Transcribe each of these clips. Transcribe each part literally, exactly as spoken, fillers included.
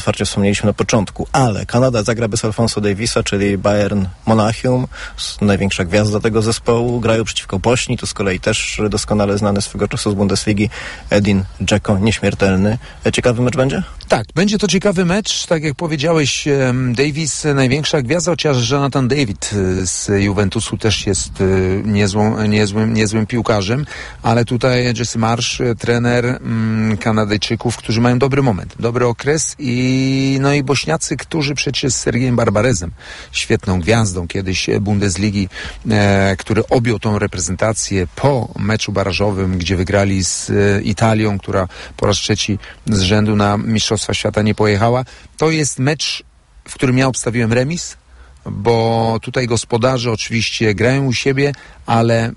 otwarcie wspomnieliśmy na początku, ale Kanada zagra bez Alfonso Davisa, czyli Bayern Monachium, największa gwiazda tego zespołu, grają przeciwko Bośni, tu z kolei też doskonale znany swego czasu z Bundesligi Edin Dzeko, nieśmiertelny. Ciekawy mecz będzie? Tak, będzie to ciekawy mecz, tak jak powiedziałeś, Davis największa gwiazda, chociaż Jonathan David z Juventusu też jest niezłą, niezłym, niezłym piłkarzem, ale tutaj Jesse Marsh, trener mm, Kanadyjczyków, którzy mają dobry moment, dobry okres i no i Bośniacy, którzy przecież z Sergiejem Barbarezem, świetną gwiazdą kiedyś Bundesligi, e, który objął tą reprezentację po meczu barażowym, gdzie wygrali z e, Italią, która po raz trzeci z rzędu na Mistrzostwa Świata nie pojechała. To jest mecz, w którym ja obstawiłem remis, bo tutaj gospodarze oczywiście grają u siebie, ale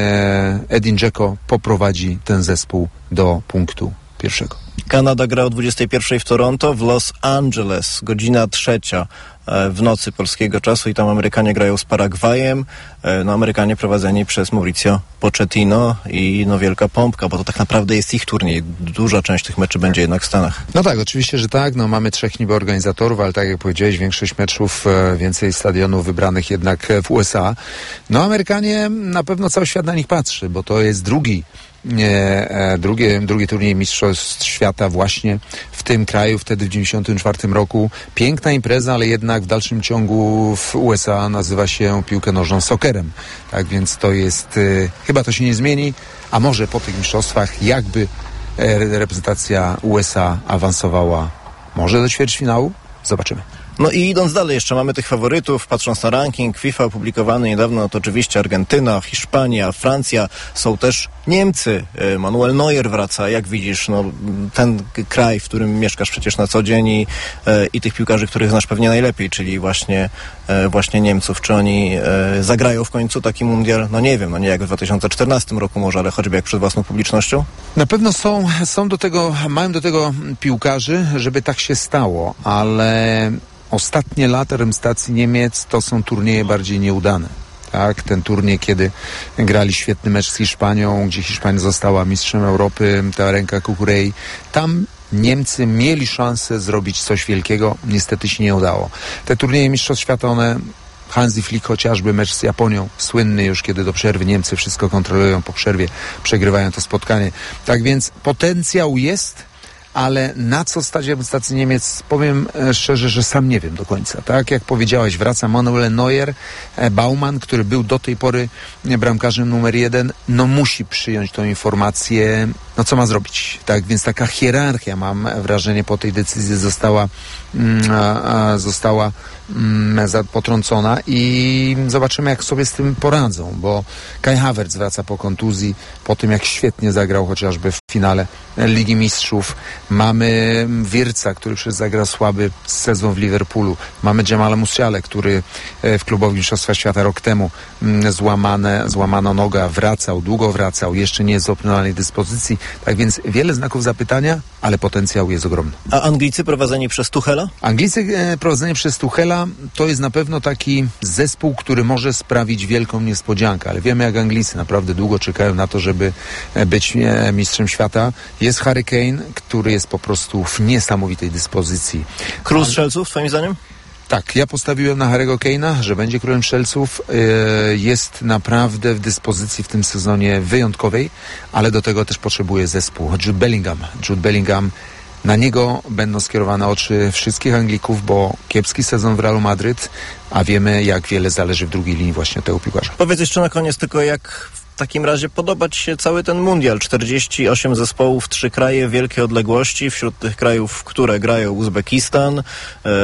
e, Edin Dzeko poprowadzi ten zespół do punktu pierwszego. Kanada gra o dwudziestej pierwszej w Toronto, w Los Angeles, godzina trzecia w nocy polskiego czasu i tam Amerykanie grają z Paragwajem. No Amerykanie prowadzeni przez Mauricio Pochettino i no wielka pompka, bo to tak naprawdę jest ich turniej. Duża część tych meczy będzie jednak w Stanach. No tak, oczywiście, że tak. No mamy trzech niby organizatorów, ale tak jak powiedziałeś, większość meczów, więcej stadionów wybranych jednak w U S A. No Amerykanie, na pewno cały świat na nich patrzy, bo to jest drugi Nie, drugie, drugi turniej Mistrzostw Świata właśnie w tym kraju, wtedy w dziewięćdziesiątym czwartym roku. Piękna impreza, ale jednak w dalszym ciągu w U S A nazywa się piłkę nożną soccerem. Tak więc to jest, y, chyba to się nie zmieni, a może po tych mistrzostwach jakby e, reprezentacja U S A awansowała może do ćwierćfinału? Zobaczymy. No i idąc dalej, jeszcze mamy tych faworytów, patrząc na ranking FIFA opublikowany niedawno, to oczywiście Argentyna, Hiszpania, Francja, są też Niemcy. Manuel Neuer wraca, jak widzisz, no, ten kraj, w którym mieszkasz przecież na co dzień i, i tych piłkarzy, których znasz pewnie najlepiej, czyli właśnie, właśnie Niemców. Czy oni zagrają w końcu taki mundial? No nie wiem, no nie jak w dwa tysiące czternastym roku może, ale choćby jak przed własną publicznością? Na pewno są, są do tego, mają do tego piłkarzy, żeby tak się stało, ale ostatnie lata reprezentacji Niemiec to są turnieje bardziej nieudane. Tak, ten turniej, kiedy grali świetny mecz z Hiszpanią, gdzie Hiszpania została mistrzem Europy, ta ręka Kukurei, tam Niemcy mieli szansę zrobić coś wielkiego, niestety się nie udało. Te turnieje Mistrzostw Świata, one Hansi Flick, chociażby mecz z Japonią, słynny już, kiedy do przerwy Niemcy wszystko kontrolują, po przerwie przegrywają to spotkanie. Tak więc potencjał jest, ale na co stać reprezentacji Niemiec, powiem szczerze, że sam nie wiem do końca. Tak jak powiedziałeś, wraca Manuel Neuer, Baumann, który był do tej pory bramkarzem numer jeden, no musi przyjąć tą informację, no co ma zrobić. Tak więc taka hierarchia, mam wrażenie, po tej decyzji została mm, a, została mm, za, potrącona i zobaczymy, jak sobie z tym poradzą, bo Kai Havertz wraca po kontuzji, po tym jak świetnie zagrał chociażby w finale Ligi Mistrzów. Mamy Wirtza, który przecież zagrał słaby sezon w Liverpoolu. Mamy Jamala Musiale, który w klubowym Mistrzostwach Świata rok temu złamane, złamana noga, wracał, długo wracał, jeszcze nie jest w optymalnej dyspozycji. Tak więc wiele znaków zapytania, ale potencjał jest ogromny. A Anglicy prowadzeni przez Tuchela? Anglicy e, prowadzeni przez Tuchela to jest na pewno taki zespół, który może sprawić wielką niespodziankę, ale wiemy, jak Anglicy naprawdę długo czekają na to, żeby być e, mistrzem świata. Jest Harry Kane, który jest po prostu w niesamowitej dyspozycji. Król strzelców, twoim zdaniem? Tak, ja postawiłem na Harry'ego Kane'a, że będzie królem strzelców. Yy, jest naprawdę w dyspozycji w tym sezonie wyjątkowej, ale do tego też potrzebuje zespół. Jude Bellingham. Jude Bellingham, na niego będą skierowane oczy wszystkich Anglików, bo kiepski sezon w Realu Madryt, a wiemy, jak wiele zależy w drugiej linii właśnie tego piłkarza. Powiedz jeszcze na koniec tylko, jak w takim razie podoba ci się cały ten mundial? czterdzieści osiem zespołów, trzy kraje, wielkie odległości. Wśród tych krajów, które grają Uzbekistan, e,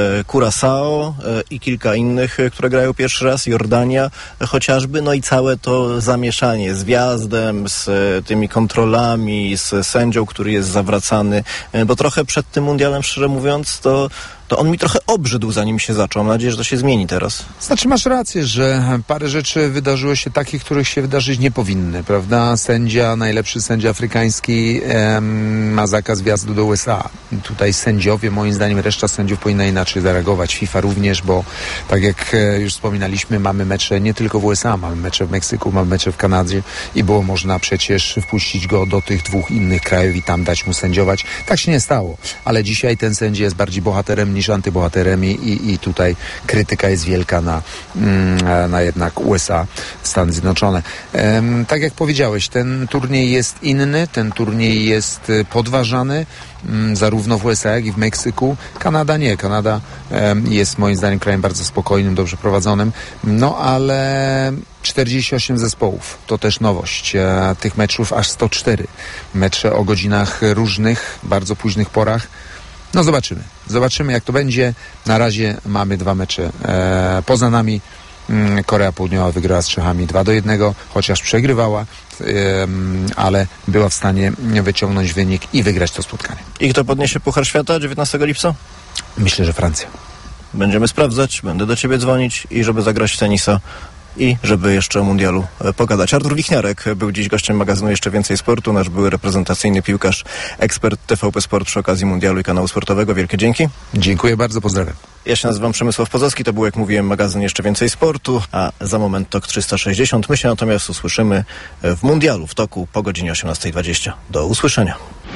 Curaçao e, i kilka innych, e, które grają pierwszy raz, Jordania e, chociażby. No i całe to zamieszanie z wjazdem, z e, tymi kontrolami, z sędzią, który jest zawracany. E, bo trochę przed tym mundialem, szczerze mówiąc, to to on mi trochę obrzydł, zanim się zaczął. Mam nadzieję, że to się zmieni teraz. Znaczy masz rację, że parę rzeczy wydarzyło się takich, których się wydarzyć nie powinny, prawda? Sędzia, najlepszy sędzia afrykański em, ma zakaz wjazdu do U S A. Tutaj sędziowie, moim zdaniem reszta sędziów powinna inaczej zareagować. FIFA również, bo tak jak e, już wspominaliśmy, mamy mecze nie tylko w U S A, mamy mecze w Meksyku, mamy mecze w Kanadzie i było można przecież wpuścić go do tych dwóch innych krajów i tam dać mu sędziować. Tak się nie stało, ale dzisiaj ten sędzia jest bardziej bohaterem niż antybohaterem i, i, i tutaj krytyka jest wielka na, mm, na jednak U S A, Stany Zjednoczone. Ehm, tak jak powiedziałeś, ten turniej jest inny, ten turniej jest podważany, mm, zarówno w U S A, jak i w Meksyku. Kanada nie. Kanada em, jest moim zdaniem krajem bardzo spokojnym, dobrze prowadzonym, no ale czterdzieści osiem zespołów, to też nowość. E, tych meczów aż sto cztery. Mecze o godzinach różnych, bardzo późnych porach. No zobaczymy. Zobaczymy, jak to będzie. Na razie mamy dwa mecze e, poza nami. Mm, Korea Południowa wygrała z Czechami dwa do jednego, chociaż przegrywała, e, ale była w stanie wyciągnąć wynik i wygrać to spotkanie. I kto podniesie Puchar Świata dziewiętnastego lipca? Myślę, że Francja. Będziemy sprawdzać, będę do ciebie dzwonić i żeby zagrać w tenisa i żeby jeszcze o mundialu e, pogadać. Artur Wichniarek był dziś gościem magazynu Jeszcze Więcej Sportu, nasz były reprezentacyjny piłkarz, ekspert T V P Sport przy okazji mundialu i kanału sportowego. Wielkie dzięki. Dziękuję bardzo, pozdrawiam. Ja się nazywam Przemysław Pozowski, to był, jak mówiłem, magazyn Jeszcze Więcej Sportu, a za moment Tok trzysta sześćdziesiąt. My się natomiast usłyszymy w mundialu w toku po godzinie osiemnasta dwadzieścia. Do usłyszenia.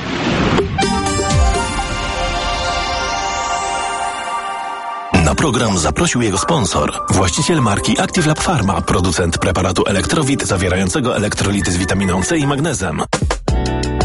Na program zaprosił jego sponsor, właściciel marki Active Lab Pharma, producent preparatu Elektrowit zawierającego elektrolity z witaminą C i magnezem.